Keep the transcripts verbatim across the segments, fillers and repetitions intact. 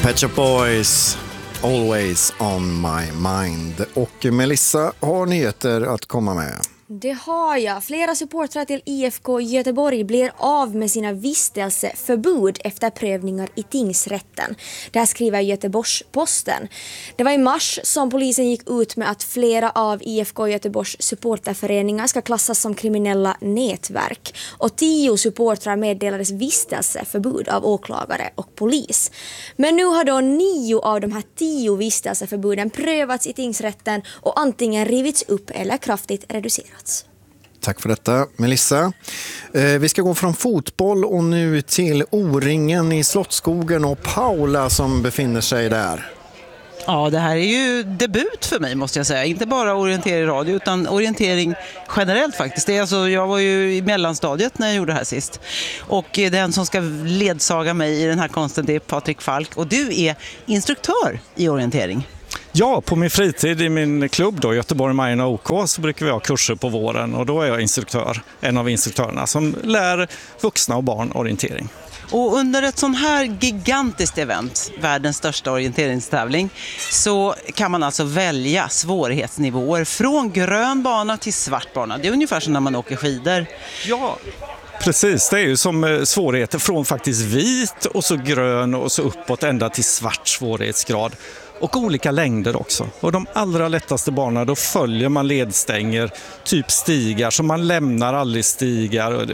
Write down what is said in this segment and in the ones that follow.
Pet Shop Boys, Always on my mind. Och Melissa har nyheter att komma med. Det har jag. Flera supportrar till I F K Göteborg blir av med sina vistelseförbud efter prövningar i tingsrätten. Det här skriver Göteborgs-Posten. Det var i mars som polisen gick ut med att flera av I F K Göteborgs supporterföreningar ska klassas som kriminella nätverk. Och tio supportrar meddelades vistelseförbud av åklagare och polis. Men nu har då nio av de här tio vistelseförbuden prövats i tingsrätten och antingen rivits upp eller kraftigt reducerats. Tack för detta, Melissa. Eh, vi ska gå från fotboll och nu till O-ringen i Slottsskogen och Paula som befinner sig där. Ja, det här är ju debut för mig måste jag säga. Inte bara orientering i radio utan orientering generellt faktiskt. Det är alltså, jag var ju i mellanstadiet när jag gjorde det här sist. Och den som ska ledsaga mig i den här konsten det är Patrik Falk. Och du är instruktör i orientering. Ja, på min fritid i min klubb då, Göteborg Marina O K, så brukar vi ha kurser på våren och då är jag instruktör, en av instruktörerna som lär vuxna och barn orientering. Och under ett sån här gigantiskt event, världens största orienteringstävling, så kan man alltså välja svårighetsnivåer från grön bana till svart bana. Det är ungefär som när man åker skidor. Ja, precis. Det är ju som svårigheter från faktiskt vit och så grön och så uppåt ända till svart svårighetsgrad. Och olika längder också. Och de allra lättaste banorna, då följer man ledstänger, typ stigar. Så man lämnar aldrig stigar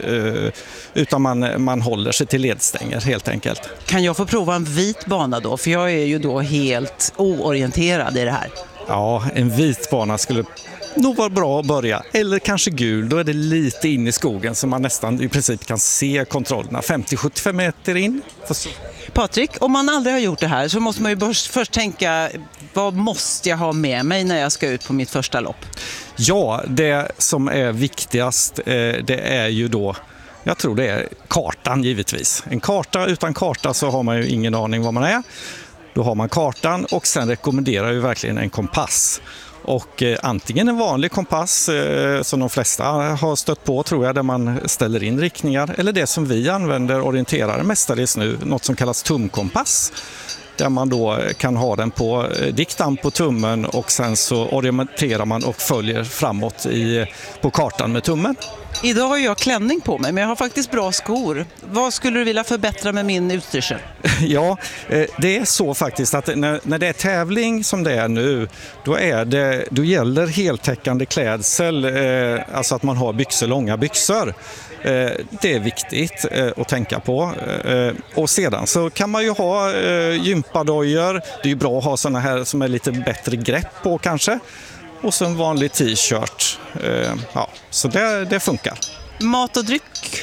utan man, man håller sig till ledstänger helt enkelt. Kan jag få prova en vit bana då? För jag är ju då helt oorienterad i det här. Ja, en vit bana skulle nog vara bra att börja. Eller kanske gul, då är det lite in i skogen så man nästan i princip kan se kontrollerna. femtio till sjuttiofem meter in. Patrik, om man aldrig har gjort det här så måste man ju först tänka, vad måste jag ha med mig när jag ska ut på mitt första lopp? Ja, det som är viktigast det är ju då, jag tror det är kartan givetvis. En karta, utan karta så har man ju ingen aning var man är. Då har man kartan och sen rekommenderar ju verkligen en kompass. Och eh, antingen en vanlig kompass eh, som de flesta har stött på tror jag, där man ställer in riktningar, eller det som vi använder orienterare mestadels nu, något som kallas tumkompass, där man då kan ha den på eh, diktan på tummen och sen så orienterar man och följer framåt i, på kartan med tummen. Idag har jag klänning på mig men jag har faktiskt bra skor. Vad skulle du vilja förbättra med min utstyrsel? Ja, det är så faktiskt att när, när det är tävling som det är nu, då, är det, då gäller heltäckande klädsel, eh, alltså att man har byxor, långa byxor. Eh, det är viktigt eh, att tänka på. Eh, och sedan så kan man ju ha eh, gympadojor. Det är ju bra att ha såna här som är lite bättre grepp på kanske. Och så en vanlig t-shirt. Eh, ja, så det, det funkar. Mat och dryck?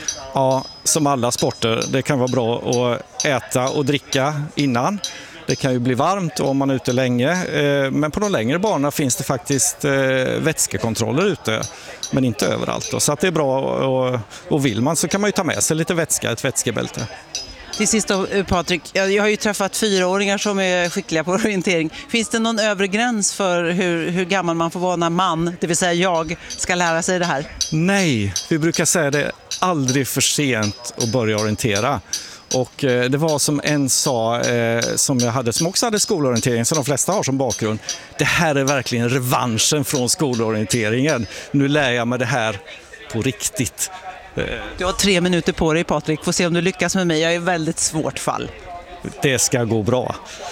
Ja, som alla sporter. Det kan vara bra att äta och dricka innan. Det kan ju bli varmt om man är ute länge. Eh, men på de längre banorna finns det faktiskt eh, vätskekontroller ute. Men inte överallt. Då. Så att det är bra och, och vill man så kan man ju ta med sig lite vätska, ett vätskebälte. Till sist då, Patrik, jag har ju träffat fyraåringar som är skickliga på orientering. Finns det någon övre gräns för hur, hur gammal man får vara när man, det vill säga jag, ska lära sig det här? Nej, vi brukar säga det aldrig för sent att börja orientera. Och eh, det var som en sa eh, som jag hade, som också hade skolorientering, som de flesta har som bakgrund. Det här är verkligen revanschen från skolorienteringen. Nu lär jag mig det här på riktigt. Du har tre minuter på dig, Patrik. Får se om du lyckas med mig. Jag är väldigt svårt fall. Det ska gå bra.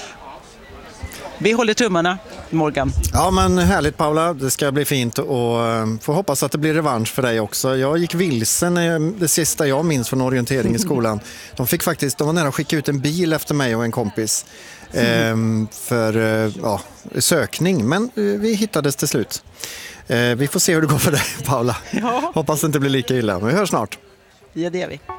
Vi håller tummarna, Morgan. Ja, men härligt Paula. Det ska bli fint och får hoppas att det blir revansch för dig också. Jag gick vilsen det sista jag minns från orientering i skolan. De fick faktiskt, de var nära att skicka ut en bil efter mig och en kompis eh, för ja, sökning. Men vi hittades till slut. Eh, vi får se hur det går för dig, Paula. Ja. Hoppas det inte blir lika illa. Men vi hörs snart. Ja, det gör vi.